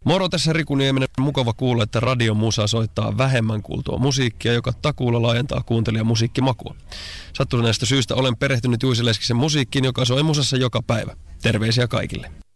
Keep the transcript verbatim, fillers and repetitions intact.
Moro, tässä Riku Nieminen. Mukava kuulla, että Radio Musa soittaa vähemmän kuultua musiikkia, joka takuulla laajentaa kuuntelijan musiikkimakua. Sattuneesta syystä olen perehtynyt Juice Leskisen musiikkiin, joka soi musassa joka päivä. Terveisiä kaikille.